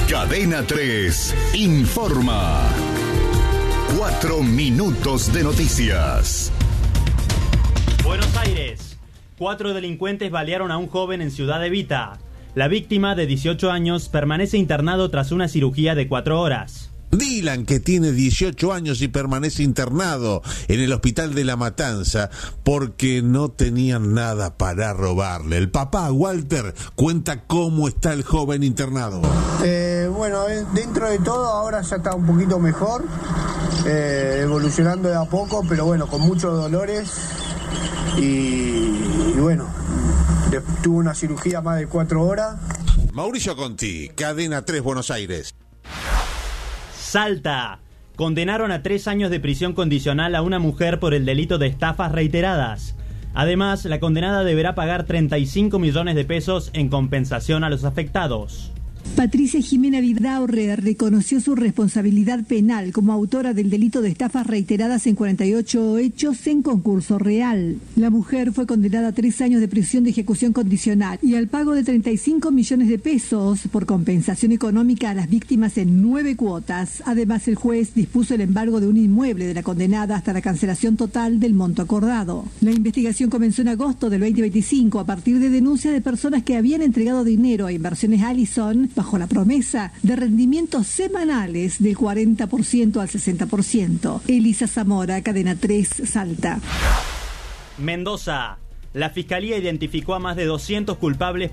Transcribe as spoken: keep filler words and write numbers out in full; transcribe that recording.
Cadena tres informa. Cuatro minutos de noticias. Buenos Aires. Cuatro delincuentes balearon a un joven en Ciudad Evita. La víctima, de dieciocho años, permanece internado tras una cirugía de cuatro horas. Dylan, que tiene dieciocho años y permanece internado en el hospital de La Matanza porque no tenían nada para robarle. El papá, Walter, cuenta cómo está el joven internado. Eh, bueno, dentro de todo ahora ya está un poquito mejor, eh, evolucionando de a poco, pero bueno, con muchos dolores y, y bueno, tuvo una cirugía más de cuatro horas. Mauricio Conti, Cadena tres, Buenos Aires. Salta. Condenaron a tres años de prisión condicional a una mujer por el delito de estafas reiteradas. Además, la condenada deberá pagar treinta y cinco millones de pesos en compensación a los afectados. Patricia Jimena Vidaurre reconoció su responsabilidad penal como autora del delito de estafas reiteradas en cuarenta y ocho hechos en concurso real. La mujer fue condenada a tres años de prisión de ejecución condicional y al pago de treinta y cinco millones de pesos por compensación económica a las víctimas en nueve cuotas. Además, el juez dispuso el embargo de un inmueble de la condenada hasta la cancelación total del monto acordado. La investigación comenzó en agosto del veinte veinticinco a partir de denuncias de personas que habían entregado dinero a Inversiones Allison bajo la promesa de rendimientos semanales del cuarenta por ciento al sesenta por ciento. Elisa Zamora, Cadena tres, Salta. Mendoza. La Fiscalía identificó a más de doscientos culpables